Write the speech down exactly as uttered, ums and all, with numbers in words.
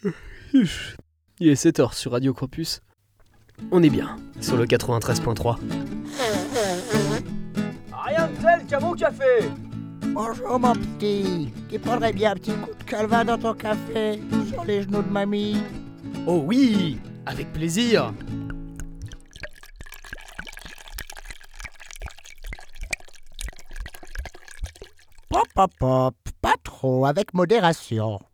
Il est sept heures sur Radio Campus. On est bien, sur le quatre-vingt-treize point trois. Rien de tel qu'un bon café. Bonjour mon petit, tu prendrais bien un petit coup de calva dans ton café, sur les genoux de mamie? Oh oui, avec plaisir. Pop pop pop, pas trop, avec modération.